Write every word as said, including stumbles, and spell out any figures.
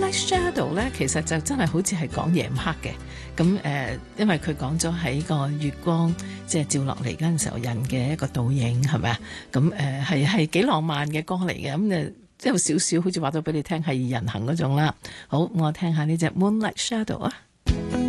Moonlight Shadow 咧，其實就真係好似係講夜晚黑嘅。咁誒、呃，因為佢講咗喺個月光即係照落嚟嗰陣時候人嘅一個倒影，係咪啊？咁誒係係幾浪漫嘅歌嚟嘅。咁誒即係有少少好似話到俾你聽係人行嗰種啦。好，我聽下呢隻 Moonlight Shadow 啊。